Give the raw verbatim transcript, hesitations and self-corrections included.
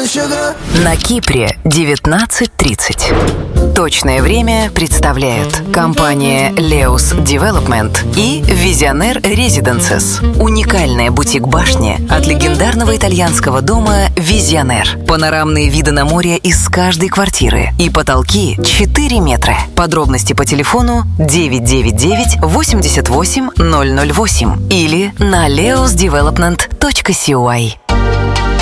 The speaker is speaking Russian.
На Кипре девятнадцать тридцать. Точное время представляют компания Leus Development и Visionaire Residences. Уникальная бутик-башня от легендарного итальянского дома Visionaire. Панорамные виды на море из каждой квартиры и потолки четыре метра. Подробности по телефону девять девять девять восемьдесят восемь ноль ноль восемь или на leus development точка си ой.